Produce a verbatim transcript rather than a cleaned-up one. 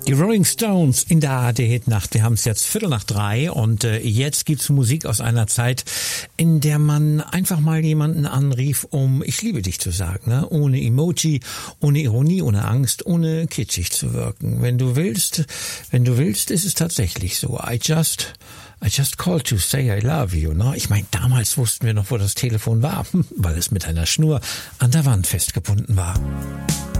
Die Rolling Stones in der A R D-Hitnacht. Wir haben es jetzt Viertel nach drei und äh, jetzt gibt's Musik aus einer Zeit, in der man einfach mal jemanden anrief, um ich liebe dich zu sagen, ne? Ohne Emoji, ohne Ironie, ohne Angst, ohne kitschig zu wirken. Wenn du willst, wenn du willst, ist es tatsächlich so. I just... I just called to say I love you. Ne? Ich meine, damals wussten wir noch, wo das Telefon war, weil es mit einer Schnur an der Wand festgebunden war.